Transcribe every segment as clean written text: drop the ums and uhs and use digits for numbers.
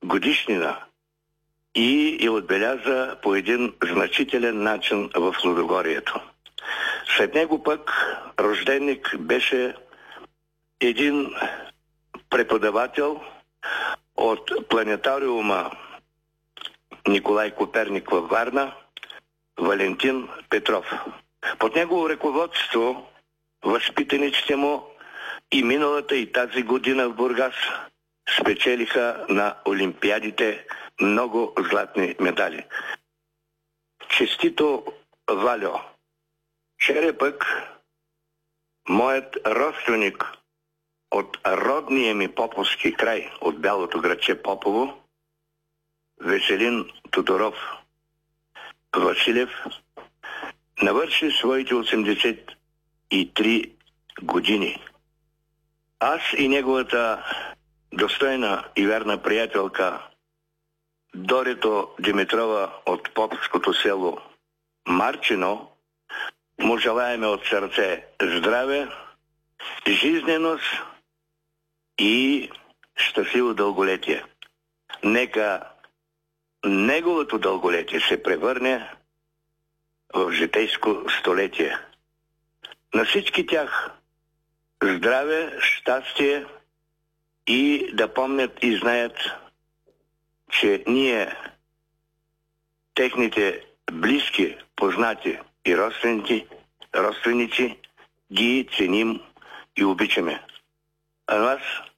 годишнина и я отбеляза по един значителен начин в Лудогорието. След него пък рожденик беше един преподавател от планетариума Николай Коперник във Варна, Валентин Петров. Под негово ръководство възпитаниците му и миналата и тази година в Бургас спечелиха на олимпиадите много златни медали. Честито, Вальо! Вчера пък моят родственик от родния ми поповски край, от бялото градче Попово, Веселин Тодоров Василев, навърши своите 83 години. Аз и неговата достойна и верна приятелка Дорито Димитрова от поповското село Марчино му желаеме от сърце здраве, жизненост и щастливо дълголетие. Нека неговото дълголетие се превърне в житейско столетие. На всички тях здраве, щастие и да помнят и знаят, че ние, техните близки, познати и родственици, ги ценим и обичаме. А вас,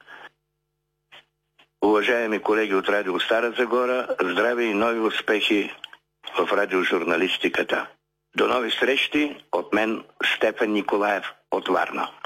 уважаеми колеги от Радио Стара Загора, здраве и нови успехи в радиожурналистиката. До нови срещи от мен, Стефан Николаев от Варна.